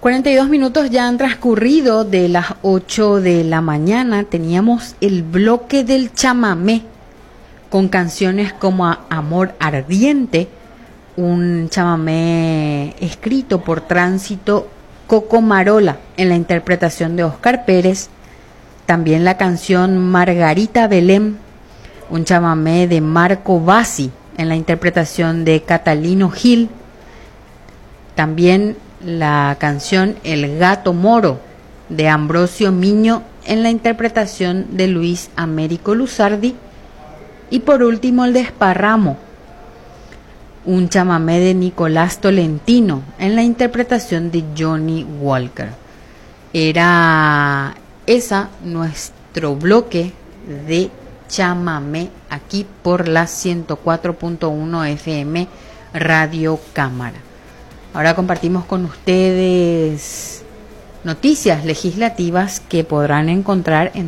42 minutos ya han transcurrido de las 8 de la mañana. Teníamos el bloque del chamamé con canciones como Amor Ardiente, un chamamé escrito por Tránsito Cocomarola en la interpretación de Oscar Pérez. También la canción Margarita Belén, un chamamé de Marco Bassi en la interpretación de Catalino Gil. También la canción El Gato Moro de Ambrosio Miño en la interpretación de Luis Américo Luzardi. Y por último el Desparramo, un chamamé de Nicolás Tolentino en la interpretación de Johnny Walker. Era esa nuestro bloque de chamamé aquí por la 104.1 FM Radio Cámara. Ahora compartimos con ustedes noticias legislativas que podrán encontrar en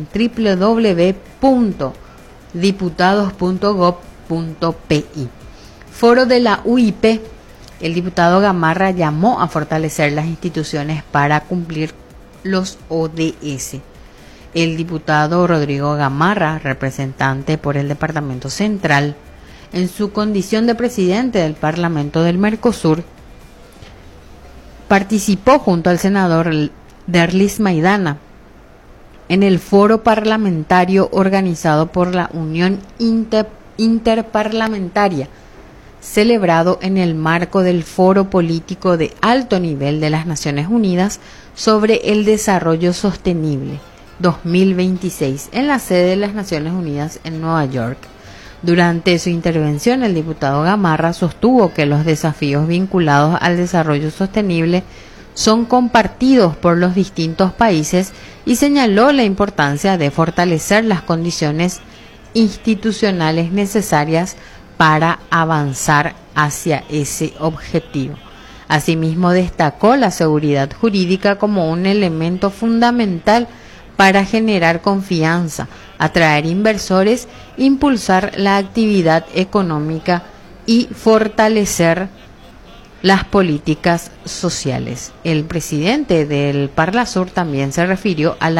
www.diputados.gov.pi. Foro de la UIP. El diputado Gamarra llamó a fortalecer las instituciones para cumplir los ODS. El diputado Rodrigo Gamarra, representante por el Departamento Central, en su condición de presidente del Parlamento del Mercosur, participó junto al senador Derlis Maidana en el foro parlamentario organizado por la Unión Interparlamentaria, celebrado en el marco del Foro Político de Alto Nivel de las Naciones Unidas sobre el Desarrollo Sostenible 2026 en la sede de las Naciones Unidas en Nueva York. Durante su intervención, el diputado Gamarra sostuvo que los desafíos vinculados al desarrollo sostenible son compartidos por los distintos países y señaló la importancia de fortalecer las condiciones institucionales necesarias para avanzar hacia ese objetivo. Asimismo, destacó la seguridad jurídica como un elemento fundamental para generar confianza, atraer inversores, impulsar la actividad económica y fortalecer las políticas sociales. El presidente del Parlasur también se refirió a la